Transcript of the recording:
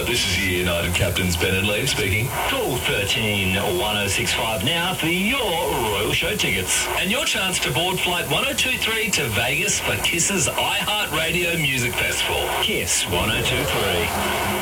This is your United Captains Ben and Liam speaking. Call 13 1065 now for your Royal Show tickets. And your chance to board Flight 1023 to Vegas for KISS's iHeartRadio Music Festival. KISS 1023.